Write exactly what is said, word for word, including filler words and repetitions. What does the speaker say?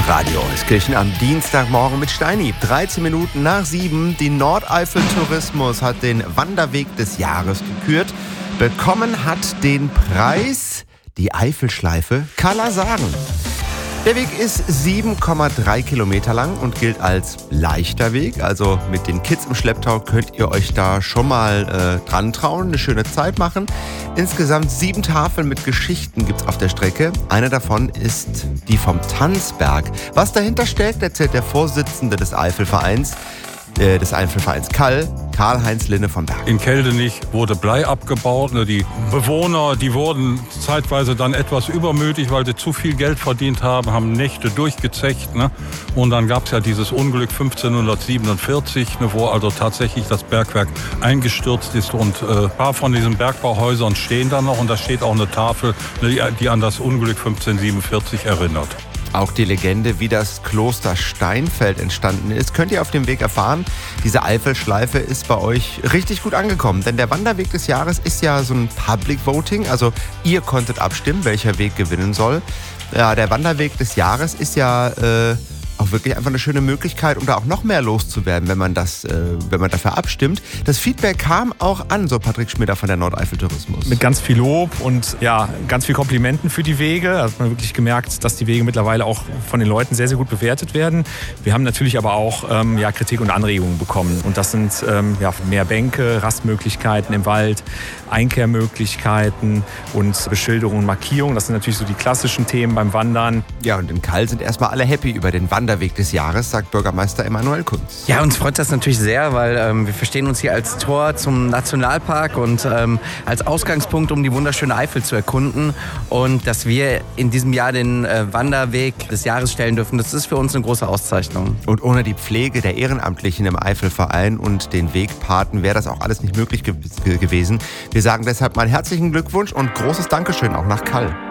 Radio Euskirchen am Dienstagmorgen mit Steini. dreizehn Minuten nach sieben. Die Nordeifel Tourismus hat den Wanderweg des Jahres gekürt. Bekommen hat den Preis die Eifelschleife Karla Sagen. Der Weg ist sieben Komma drei Kilometer lang und gilt als leichter Weg. Also mit den Kids im Schlepptau könnt ihr euch da schon mal äh, dran trauen, eine schöne Zeit machen. Insgesamt sieben Tafeln mit Geschichten gibt's auf der Strecke. Eine davon ist die vom Tanzberg. Was dahinter steckt, erzählt der Vorsitzende des Eifelvereins, äh, des Eifelvereins Kall, Karl-Heinz Linne von Berg. In Keldenich wurde Blei abgebaut. Die Bewohner, die wurden zeitweise dann etwas übermütig, weil sie zu viel Geld verdient haben, haben Nächte durchgezecht. Ne? Und dann gab es ja dieses Unglück fünfzehnhundertsiebenundvierzig, ne, wo also tatsächlich das Bergwerk eingestürzt ist. Und äh, ein paar von diesen Bergbauhäusern stehen da noch. Und da steht auch eine Tafel, die, die an das Unglück fünfzehnhundertsiebenundvierzig erinnert. Auch die Legende, wie das Kloster Steinfeld entstanden ist, könnt ihr auf dem Weg erfahren. Diese Eifelschleife ist bei euch richtig gut angekommen, denn der Wanderweg des Jahres ist ja so ein Public Voting, also ihr konntet abstimmen, welcher Weg gewinnen soll. Ja, der Wanderweg des Jahres ist ja äh, auch wirklich einfach eine schöne Möglichkeit, um da auch noch mehr loszuwerden, wenn man das, äh, wenn man dafür abstimmt. Das Feedback kam auch an, so Patrick Schmieder von der Nordeifel Tourismus. Mit ganz viel Lob und ja, ganz viel Komplimenten für die Wege. Da hat man wirklich gemerkt, dass die Wege mittlerweile auch von den Leuten sehr, sehr gut bewertet werden. Wir haben natürlich aber auch ähm, ja, Kritik und Anregungen bekommen. Und das sind ähm, ja, mehr Bänke, Rastmöglichkeiten im Wald, Einkehrmöglichkeiten und Beschilderung und Markierung. Das sind natürlich so die klassischen Themen beim Wandern. Ja, und in Kall sind erstmal alle happy über den Wanderweg des Jahres, sagt Bürgermeister Emanuel Kunz. Ja, uns freut das natürlich sehr, weil ähm, wir verstehen uns hier als Tor zum Nationalpark und ähm, als Ausgangspunkt, um die wunderschöne Eifel zu erkunden. Und dass wir in diesem Jahr den äh, Wanderweg des Jahres stellen dürfen, das ist für uns eine große Auszeichnung. Und ohne die Pflege der Ehrenamtlichen im Eifelverein und den Wegpaten wäre das auch alles nicht möglich ge- gewesen. Wir sagen deshalb mal herzlichen Glückwunsch und großes Dankeschön auch nach Kall.